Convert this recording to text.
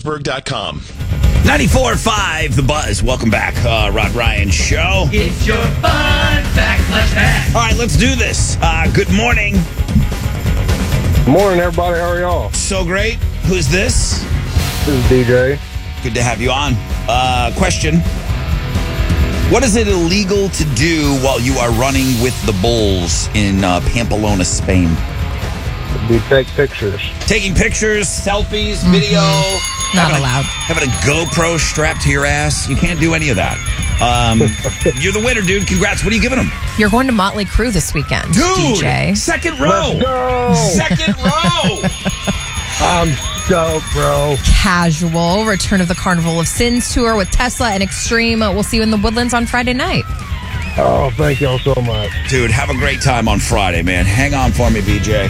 Pittsburgh.com. 94.5 The Buzz. Welcome back, Rod Ryan Show. It's your fun fact flashback. All right, let's do this. Good morning. Morning, everybody. How are y'all? So great. Who's this? This is DJ. Good to have you on. Question. What is it illegal to do while you are running with the Bulls in Pamplona, Spain? We take pictures. Taking pictures, selfies, video. Not allowed. Having a GoPro strapped to your ass. You can't do any of that. You're the winner, dude. Congrats. What are you giving them? You're going to Motley Crue this weekend, Dude, DJ. second row. Let's go. Second row. I'm stoked, bro. Casual Return of the Carnival of Sins tour with Tesla and Extreme. We'll see you in the Woodlands on Friday night. Oh, thank y'all so much. Dude, have a great time on Friday, man. Hang on for me, BJ.